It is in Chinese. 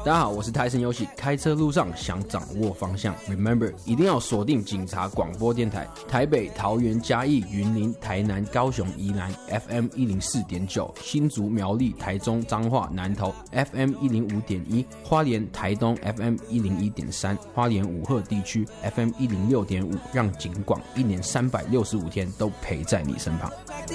大家好，我是泰森游喜。开车路上想掌握方向 ，Remember 一定要锁定警察广播电台，台北、桃园、嘉义、云林、台南、高雄、宜兰 FM 104.9，新竹、苗栗、台中、彰化、南投 FM 105.1，花莲、台东 FM 101.3，花莲武鹤地区 FM 106.5，让警广1年365天都陪在你身旁。